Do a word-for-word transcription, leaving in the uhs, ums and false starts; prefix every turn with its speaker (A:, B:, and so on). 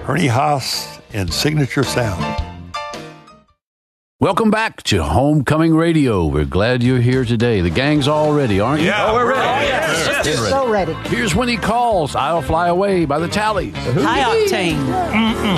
A: Ernie Haas and Signature Sound.
B: Welcome back to Homecoming Radio. We're glad you're here today. The gang's all ready, aren't you?
C: Yeah, oh, we're ready. Oh, yes.
D: Yes. So ready.
B: Here's When He Calls, I'll Fly Away by the Tally.
E: High Octane.
C: Mm-mm.